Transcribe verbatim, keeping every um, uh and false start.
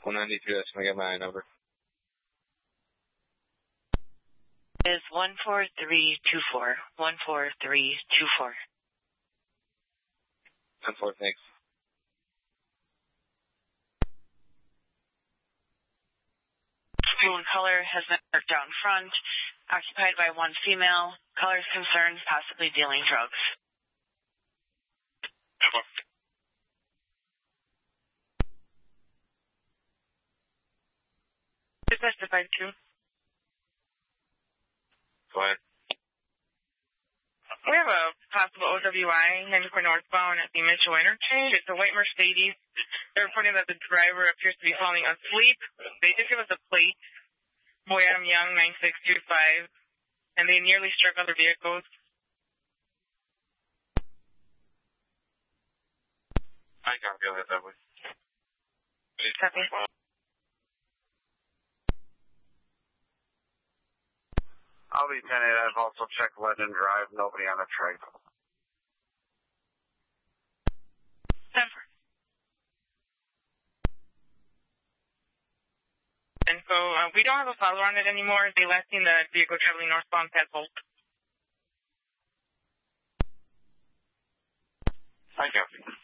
one ninety-two, that's when I get my number. Is one four three two four. one four three two four. ten four, thanks. Blue in color has been parked out in front, occupied by one female. Color's concerned, possibly dealing drugs. Testified to. Go ahead. We have a possible O W I ninety-four northbound at the Mitchell interchange. It's a white Mercedes. They're reporting that the driver appears to be falling asleep. They did give us a plate. Boy Adam Young, nine six two five. And they nearly struck other vehicles. I can't go ahead that way. Copy. I'll be ten eight. I've also checked London Drive. Nobody on the track. Denver. And so uh, we don't have a follower on it anymore. They last seen the vehicle traveling northbound past Holt. I copy.